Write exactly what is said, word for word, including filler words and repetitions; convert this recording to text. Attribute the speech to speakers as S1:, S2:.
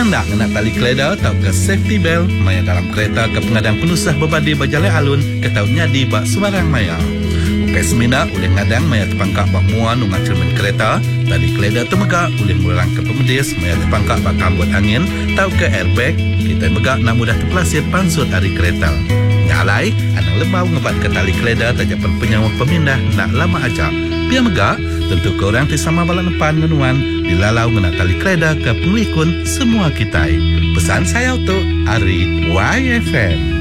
S1: Tanda kena tali keleda atau ke safety belt maya dalam kereta ke pengadang penusah berbadi berjalan alun ke tautnya di bak suarang maya. Ukai semina oleh ngadang maya terpangkak bak muan ungat cermin kereta, tali keleda temegak oleh murang ke pemedis maya terpangkak bak kambut angin tau ke airbag, kita megak nak mudah terpelasir pansut hari kereta. Nyalai, anak lebau ngebat ke tali keleda tajapan penyawa pemindah nak lama aja. Biar megak, tentu korang tisama balak depan ngenuan dilalau ngena tali keleda ke pengikun semua kita. Pesan saya untuk Ari Y F M.